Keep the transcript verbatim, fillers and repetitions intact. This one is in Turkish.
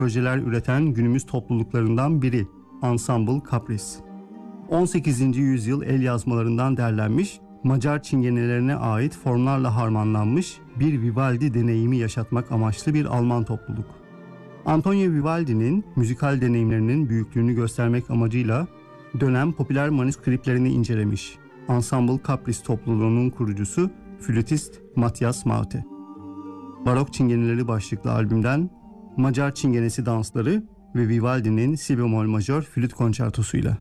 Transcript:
projeler üreten günümüz topluluklarından biri Ensemble Capris. on sekizinci yüzyıl el yazmalarından derlenmiş, Macar çingenelerine ait formlarla harmanlanmış bir Vivaldi deneyimi yaşatmak amaçlı bir Alman topluluk. Antonio Vivaldi'nin müzikal deneyimlerinin büyüklüğünü göstermek amacıyla dönem popüler manuskriptlerini incelemiş. Ensemble Capris topluluğunun kurucusu flütist Matthias Maute. Barok Çingeneleri başlıklı albümden Macar Çingenesi dansları ve Vivaldi'nin Si bemol majör flüt konçertosuyla.